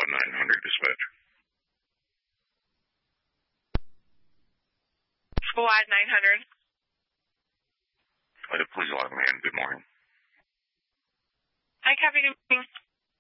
Squad 900 dispatch. Squad 900. Please log me in. Good morning. Hi, copy. Good morning.